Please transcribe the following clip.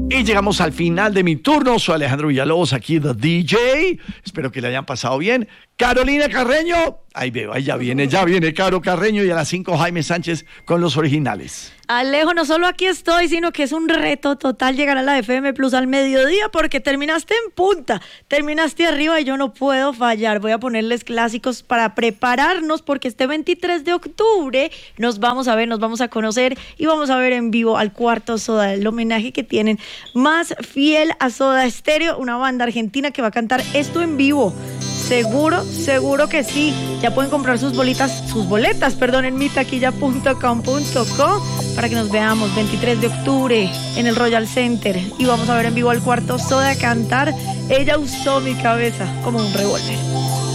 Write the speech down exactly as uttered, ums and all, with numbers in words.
Y llegamos al final de mi turno. Soy Alejandro Villalobos, aquí The D J. Espero que le hayan pasado bien. Carolina Carreño. Ahí veo, ahí ya viene, ya viene Caro Carreño. Y a las cinco Jaime Sánchez con los originales. Alejo, no solo aquí estoy, sino que es un reto total llegar a la F M Plus al mediodía porque terminaste en punta, terminaste arriba y yo no puedo fallar. Voy a ponerles clásicos para prepararnos porque este veintitrés de octubre nos vamos a ver, nos vamos a conocer y vamos a ver en vivo al Cuarto Soda, el homenaje que tienen más fiel a Soda Stereo, una banda argentina que va a cantar esto en vivo. Seguro, seguro que sí. Ya pueden comprar sus bolitas, sus boletas, perdón, en mi taquilla punto com punto co para que nos veamos veintitrés de octubre en el Royal Center y vamos a ver en vivo al Cuarto Soda cantar Ella usó mi cabeza como un revólver.